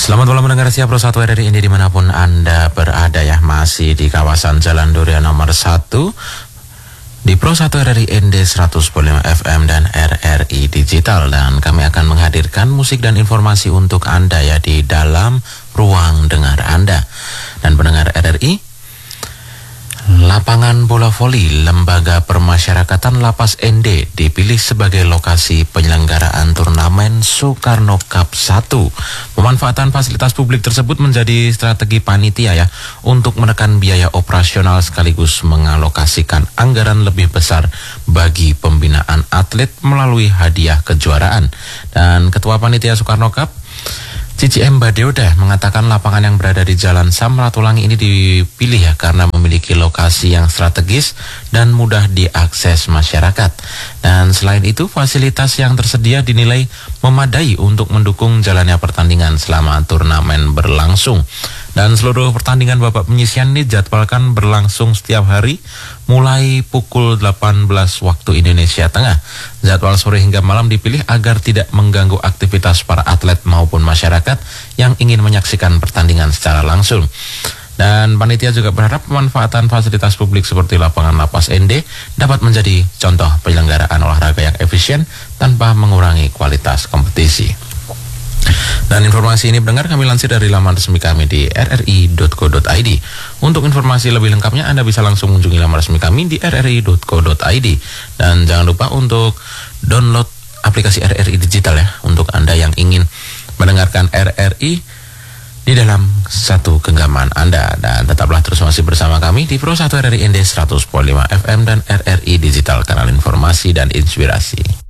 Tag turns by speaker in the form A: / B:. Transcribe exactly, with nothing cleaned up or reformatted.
A: Selamat malam mendengar siap Pro satu R R I Indi dimanapun Anda berada ya. Masih di kawasan Jalan Durian nomor satu di Pro satu R R I Indi seratus koma lima F M dan R R I Digital. Dan kami akan menghadirkan musik dan informasi untuk Anda ya di dalam ruang dengar Anda. Dan pendengar R R I, lapangan bola voli Lembaga Permasyarakatan Lapas N D dipilih sebagai lokasi penyelenggaraan turnamen Soekarno Cup satu. Pemanfaatan fasilitas publik tersebut menjadi strategi panitia ya untuk menekan biaya operasional sekaligus mengalokasikan anggaran lebih besar bagi pembinaan atlet melalui hadiah kejuaraan. Dan Ketua Panitia Soekarno Cup Cici M. Badeoda mengatakan lapangan yang berada di Jalan Samratulangi ini dipilih ya karena memiliki lokasi yang strategis dan mudah diakses masyarakat. Dan selain itu fasilitas yang tersedia dinilai memadai untuk mendukung jalannya pertandingan selama turnamen berlangsung. Dan seluruh pertandingan babak penyisian ini dijadwalkan berlangsung setiap hari mulai pukul delapan belas waktu Indonesia Tengah. Jadwal sore hingga malam dipilih agar tidak mengganggu aktivitas para atlet maupun masyarakat yang ingin menyaksikan pertandingan secara langsung. Dan panitia juga berharap pemanfaatan fasilitas publik seperti lapangan Lapas N D dapat menjadi contoh penyelenggaraan olahraga yang efisien tanpa mengurangi kualitas kompetisi. Dan informasi ini pendengar kami lansir dari laman resmi kami di r r i dot co dot i d. Untuk informasi lebih lengkapnya Anda bisa langsung mengunjungi laman resmi kami di r r i dot co dot i d. Dan jangan lupa untuk download aplikasi R R I Digital ya untuk Anda yang ingin mendengarkan R R I di dalam satu genggaman Anda. Dan tetaplah terus masih bersama kami di Pro satu R R I Indi seratus koma lima F M dan R R I Digital, kanal informasi dan inspirasi.